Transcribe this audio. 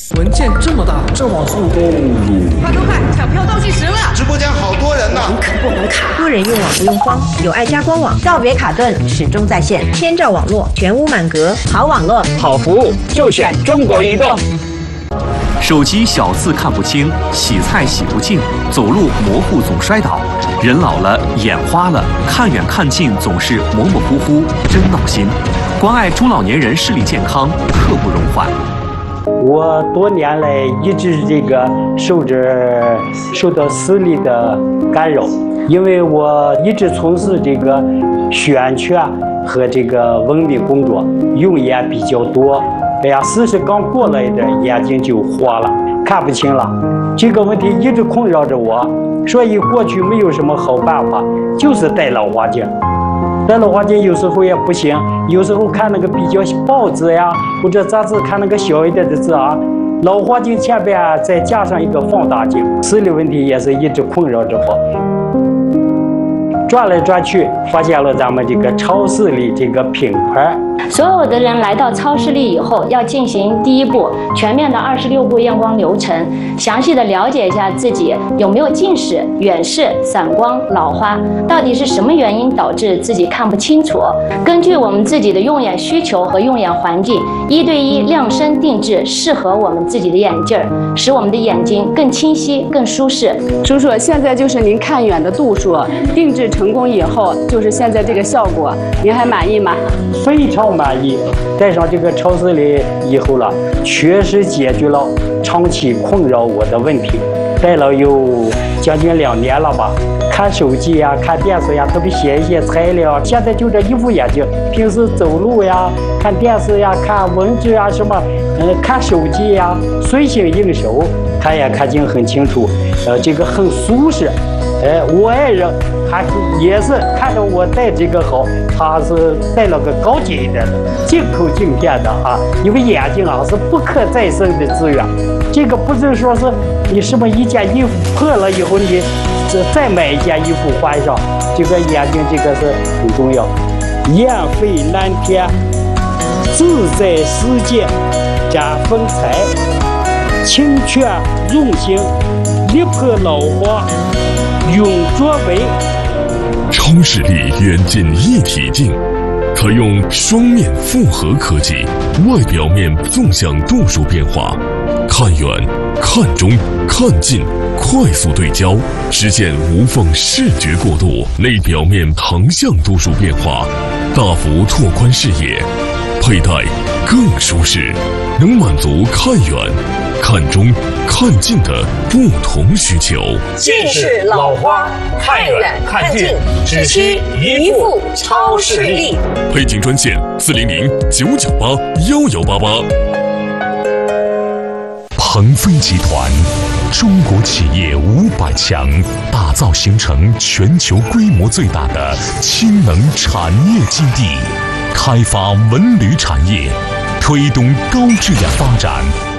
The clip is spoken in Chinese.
文件这么大，这网速快，抢票倒计时了！ 直播间好多人呢， 可不能卡。多人用网不用慌，有爱家官网，告别卡顿，始终在线，千兆网络，全屋满格，好网络， 好服务，就选中国移动。 手机小字看不清，洗菜洗不净，走路模糊总摔倒，人老了眼花了，看远看近总是模模糊糊，真闹心。关爱中老年人视力健康，刻不容缓。 我多年来一直受到视力的干扰，因为我一直从事宣传和文明工作，用眼比较多。40刚过来的眼睛就花了，看不清了。这个问题一直困扰着我，所以过去没有什么好办法，就是戴老花镜。戴老花镜有时候也不行，有时候看比较报纸呀或者杂志看小一点的字啊，老花镜前边再加上一个放大镜，视力问题也是一直困扰着我。转来转去，发现了咱们超视力品牌。 所有的人来到超视力以后，要进行第一步全面的26步验光流程，详细的了解一下自己有没有近视、远视、散光、老花，到底是什么原因导致自己看不清楚。根据我们自己的用眼需求和用眼环境，1对1量身定制适合我们自己的眼镜，使我们的眼睛更清晰、更舒适。 叔叔，现在就是您看远的度数，定制成功以后就是现在这个效果，您还满意吗？ 非常满意。戴上超视力以后了，确实解决了长期困扰我的问题。戴了有将近2年了吧，看手机呀、看电视呀，特别写一些材料，现在就这一副眼镜，平时走路呀、看电视呀、看文字啊什么，看手机呀，随心应手，看也看清很清楚，很舒适。我爱人也是看着我戴好，他是戴了个高级一点的进口镜片的啊，因为眼睛是不可再生的资源，不是说是你什么一件衣服破了以后你再买一件衣服换上，眼睛是很重要。燕飞蓝天，自在世界展风采，清泉用心，力破老花永作为。 超视力远近一体镜，可用双面复合科技，外表面纵向度数变化，看远、看中、看近，快速对焦，实现无缝视觉过渡；内表面横向度数变化，大幅拓宽视野，佩戴更舒适，能满足看远、看中、看近的不同需求。 近视、老花，看远看近，只需一副超视力。 配镜专线400-998-1188。鹏飞集团，中国企业500强，打造形成全球规模最大的氢能产业基地，开发文旅产业，推动高质量发展。